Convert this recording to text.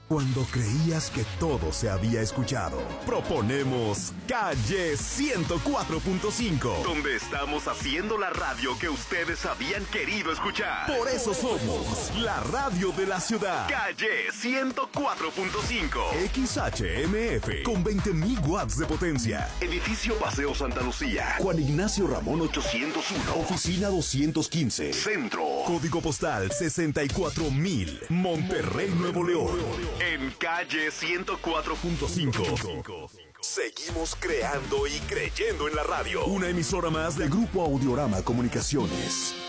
Cuando creías que todo se había escuchado, proponemos Calle 104.5, donde estamos haciendo la radio que ustedes habían querido escuchar. Por eso somos la radio de la ciudad. Calle 104.5, XHMF, con 20.000 watts de potencia. Edificio Paseo Santa Lucía, Juan Ignacio Ramón 801, Oficina 215, Centro. Código postal 64.000, Monterrey, Nuevo León. En Calle 104.5. Seguimos creando y creyendo en la radio. Una emisora más de Grupo Audiorama Comunicaciones.